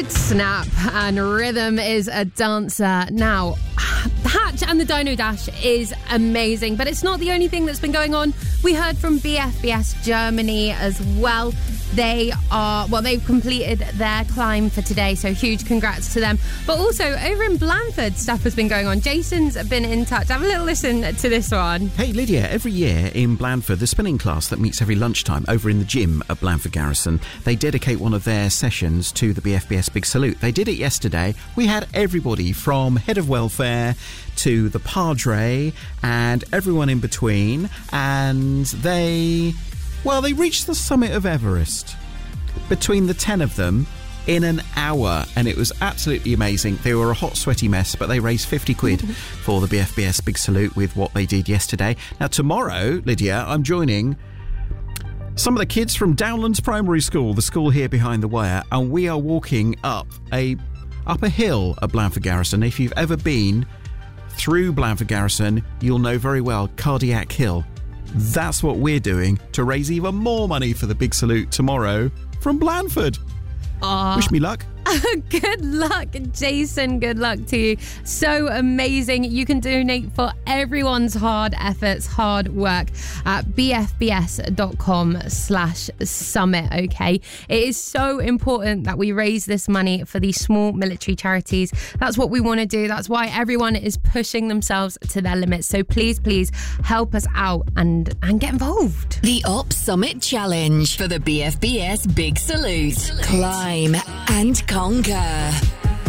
It's Snap, and Rhythm is a dancer. Now, Hatch and the Dino Dash is amazing, but it's not the only thing that's been going on. We heard from BFBS Germany as well. They've completed their climb for today, so huge congrats to them. But also, over in Blandford, stuff has been going on. Jason's been in touch. Have a little listen to this one. Hey, Lydia, every year in Blandford, the spinning class that meets every lunchtime over in the gym at Blandford Garrison, they dedicate one of their sessions to the BFBS Big Salute. They did it yesterday. We had everybody from Head of Welfare to the Padre and everyone in between, and they reached the summit of Everest between the 10 of them in an hour, and it was absolutely amazing. They were a hot, sweaty mess, but they raised 50 quid for the BFBS Big Salute with what they did yesterday. Now, tomorrow, Lydia, I'm joining some of the kids from Downlands Primary School, the school here behind the wire, and we are walking up a hill at Blandford Garrison. If you've ever been through Blandford Garrison, you'll know very well Cardiac Hill. That's what we're doing to raise even more money for the Big Salute tomorrow from Blandford. Wish me luck. Good luck, Jason. Good luck to you. So amazing. You can donate for everyone's hard efforts, hard work at bfbs.com/summit, okay? It is so important that we raise this money for these small military charities. That's what we want to do. That's why everyone is pushing themselves to their limits. So please help us out and get involved. The Op Summit Challenge for the BFBS Big Salute. Climb and conquer.